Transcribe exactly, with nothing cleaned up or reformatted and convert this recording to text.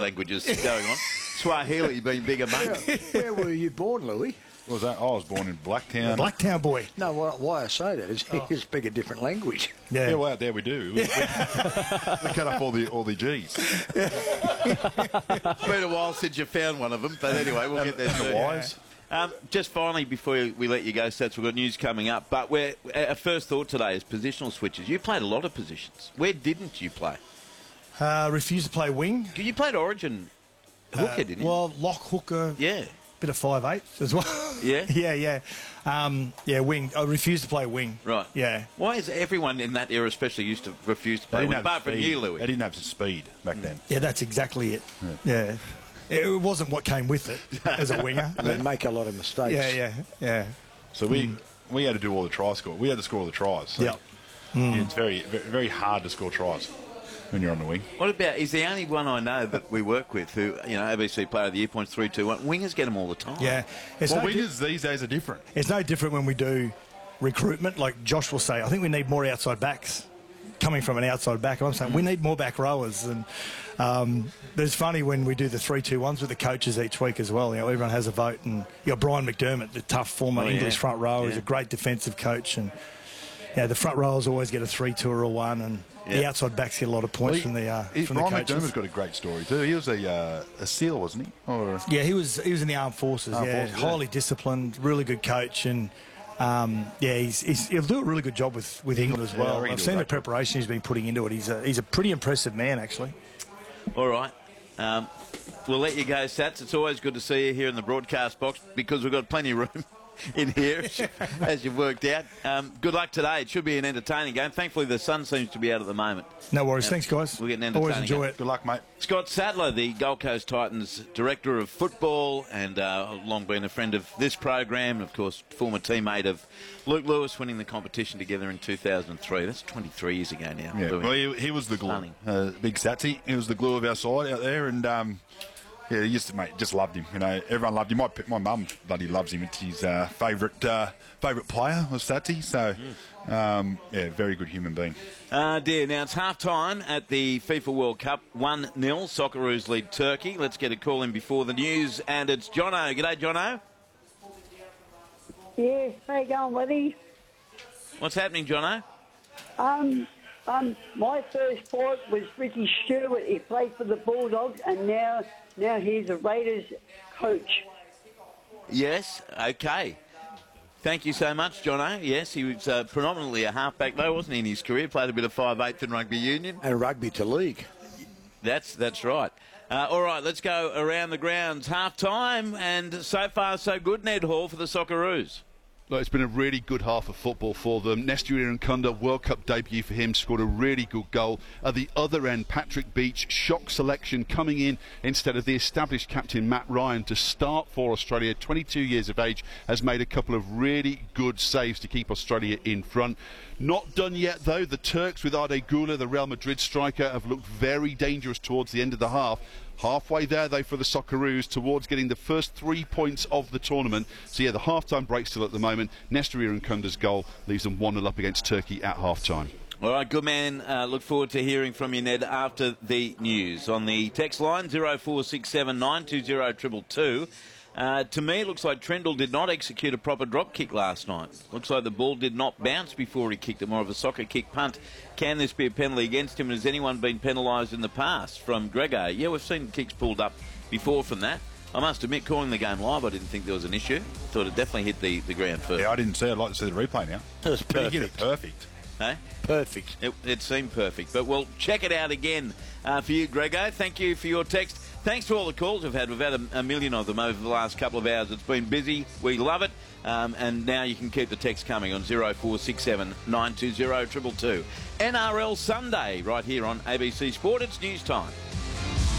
languages going on. Swahili being bigger, mate. Where, where were you born, Louis? What was that? I was born in Blacktown. Blacktown boy. No, why, why I say that is Oh. you speak a different language. Yeah. Yeah, well, out there we do. We, we, we cut up all the all the G's. It's been a while since you found one of them, but anyway, we'll get there And the soon. Y's. Um, just finally, before we let you go, Stats, we've got news coming up. But we're, our first thought today is positional switches. You played a lot of positions. Where didn't you play? Uh, refused to play wing. You played Origin hooker, Uh, didn't you? Well, lock hooker. yeah. Bit of five eight as well. Yeah? yeah, yeah. Um, yeah, wing. I refused to play wing. Right. Yeah. Why is everyone in that era especially used to refuse to They play didn't wing? have Apart from speed. you, Louis. They didn't have the speed back then. Yeah, that's exactly it. Yeah. It wasn't what came with it as a winger. They make a lot of mistakes. yeah, yeah, yeah. So we we had to do all the try score. We had to score all the tries. So Yep. It's very very very hard to score tries when you're on the wing. What about, is the only one I know that we work with who, you know, A B C Player of the Year points three two one. Wingers get them all the time. Yeah. It's Well, no di- wingers these days are different. It's no different when we do recruitment. Like Josh will say, I think we need more outside backs coming from an outside back. I'm saying we need more back rowers. And um, it's funny when we do the three two ones with the coaches each week as well. You know, everyone has a vote. And you got Brian McDermott, the tough former Oh, yeah. English front rower. Yeah. He's a great defensive coach. And yeah, the front rowers always get a three two or a one. And the Yeah. outside backs get a lot of points Well, from the, uh, he- from the Brian coaches. McDermott's got a great story too. He was a uh, a SEAL, wasn't he? Or Yeah, he was he was in the armed forces. Armed yeah, forces, yeah. highly disciplined, really good coach, and um, yeah, he's, he's he'll do a really good job with, with England as Yeah, I well. reckon I've he'll seen do a the great job. preparation he's been putting into it. He's a he's a pretty impressive man, actually. All right. Um, we'll let you go, Sats. It's always good to see you here in the broadcast box because we've got plenty of room in here, as you've worked out. Um, good luck today. It should be an entertaining game. Thankfully, the sun seems to be out at the moment. No worries. Yeah. Thanks, guys. We'll get an Always entertaining enjoy game. it. good luck, mate. Scott Sadler, the Gold Coast Titans Director of Football and uh, long been a friend of this program, and of course, former teammate of Luke Lewis, winning the competition together in two thousand three. That's twenty-three years ago now. Yeah, Louis. well, he, he was the glue. Stunning. Uh, big Satsy. He was the glue of our side out there, and um, yeah, he used to, mate, just loved him. You know, everyone loved him. My my mum bloody loves him. It's his uh, favourite uh, favourite player was Satsy. So, um, yeah, very good human being. Uh, dear, now it's half-time at the FIFA World Cup. one nil, Socceroos lead Turkey. Let's get a call in before the news, and it's Jono. G'day, Jono. Yeah, how you going, buddy? What's happening, Jono? Um, um, my first fight was Ricky Stewart. He played for the Bulldogs, and now, now he's a Raiders coach. Yes, okay. Thank you so much, Jono. Yes, he was uh, predominantly a halfback, though, wasn't he, in his career? Played a bit of five eighth in rugby union. And rugby to league. That's that's right. Uh, all right, let's go around the grounds. Half-time, and so far so good, Ned Hall, for the Socceroos. Look, it's been a really good half of football for them. Nestor Irankunda, World Cup debut for him, scored a really good goal. At the other end, Patrick Beach, shock selection coming in instead of the established captain Matt Ryan to start for Australia. twenty-two years of age, has made a couple of really good saves to keep Australia in front. Not done yet, though. The Turks with Arde Güler, the Real Madrid striker, have looked very dangerous towards the end of the half. Halfway there, though, for the Socceroos towards getting the first three points of the tournament. So, yeah, the half-time break still at the moment. Nestor Irankunda's goal leaves them one nil up against Turkey at half-time. All right, good man. Uh, look forward to hearing from you, Ned, after the news. On the text line, zero four six seven nine two zero two two two. Uh, to me, it looks like Trendle did not execute a proper drop kick last night. Looks like the ball did not bounce before he kicked it, more of a soccer kick punt. Can this be a penalty against him? And has anyone been penalised in the past? From Gregor. Yeah, we've seen kicks pulled up before from that. I must admit, calling the game live, I didn't think there was an issue. Thought it definitely hit the, the ground first. Yeah, I didn't see it. I'd like to see the replay now. That was But he hit perfect. it perfect. Hey? Perfect. It, it seemed perfect. But we'll check it out again uh, for you, Grego. Thank you for your text. Thanks to all the calls we've had. We've had a, a million of them over the last couple of hours. It's been busy. We love it. Um, and now you can keep the text coming on zero four six seven nine two zero two two two. N R L Sunday right here on A B C Sport. It's news time.